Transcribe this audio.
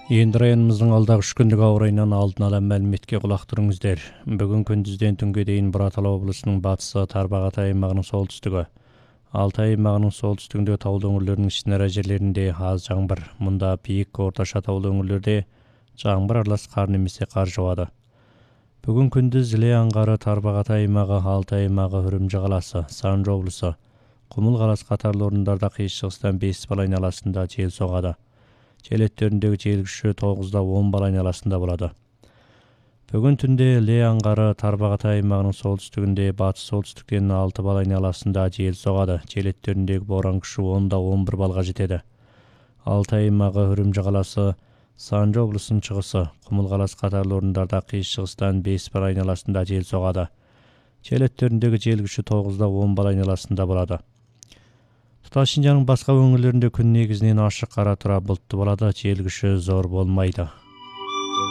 Енді районымыздың алдағы 3 күндік ауа райынан алдын ала мәліметке құлақ түріңіздер. Бүгін күндізден түнге дейін Бұратала облысының батысы, Тарбағатай аймағының солтүстігі, Алтай аймағының солтүстігінде таулы өңірлердің ішінара жерлерінде аз жаңбыр, мұнда биік орташа таулы өңірлерде жаңбыр аралас қар немесе қар жауады. Бүгін күндіз Іле аңғары, Тарбағатай аймағы, Алтай аймағы, Үрімжі қаласы, Санжы облысы, Құмыл қаласы қатарлы орындарда қиыс шығыстан 5 бал айналасында жел соғады. Жел екпіні жел күші 9-да 10 бал айналасында болады. Бүгін түнде Іле аңғары, Тарбағатай аймағының солтүстігінде, батыс солтүстіктен 6 бал айналасында жел соғады. Жел екпіні боран күші 10-да 11 балға жетеді. Алтай аймағы, Үрімжі қаласы, Санжы облысының шығысы, Құмыл қаласы қатарлы орындарда қиыс шығыстан 5 бал айналасында жел соғады. Жел екпіні жел күші 9-да 10 бал айналасында болады. Тұтас Шинжаңның басқа өңірлерінде күн негізінен ашық, қара тұра бұлтты болады, жел күші зор болмайды.